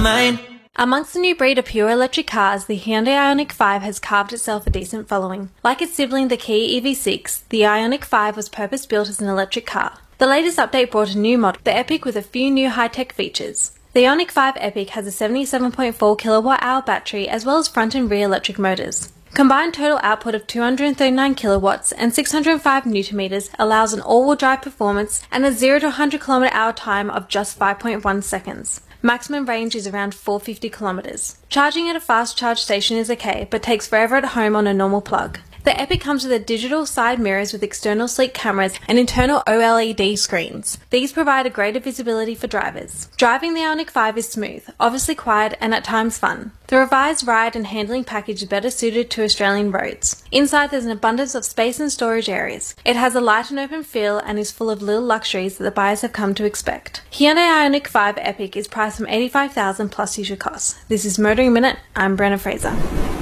mind. Amongst the new breed of pure electric cars, the Hyundai Ioniq 5 has carved itself a decent following. Like its sibling, the Kia EV6, the Ioniq 5 was purpose-built as an electric car. The latest update brought a new model, the Epic, with a few new high-tech features. The Ioniq 5 Epic has a 77.4 kWh battery as well as front and rear electric motors. Combined total output of 239 kilowatts and 605 Nm allows an all-wheel drive performance and a 0 to 100 km/h time of just 5.1 seconds. Maximum range is around 450 kilometers. Charging at a fast charge station is okay, but takes forever at home on a normal plug. The Epic comes with a digital side mirrors with external sleek cameras and internal OLED screens. These provide a greater visibility for drivers. Driving the Ioniq 5 is smooth, obviously quiet and at times fun. The revised ride and handling package is better suited to Australian roads. Inside there's an abundance of space and storage areas. It has a light and open feel and is full of little luxuries that the buyers have come to expect. Hyundai Ioniq 5 Epic is priced from $85,000 plus usual costs. This is Motoring Minute. I'm Brenna Fraser.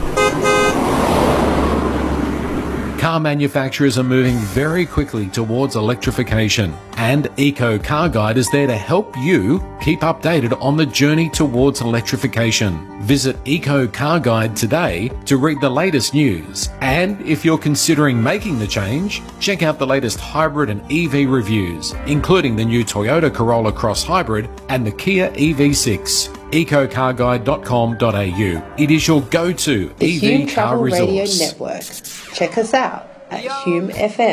Car manufacturers are moving very quickly towards electrification, and Eco Car Guide is there to help you keep updated on the journey towards electrification. Visit Eco Car Guide today to read the latest news, and if you're considering making the change, check out the latest hybrid and EV reviews, including the new Toyota Corolla Cross Hybrid and the Kia EV6. ecocarguide.com.au. It is your go-to The EV Hume car Travel resource. Radio Network. Check us out at Hume FM.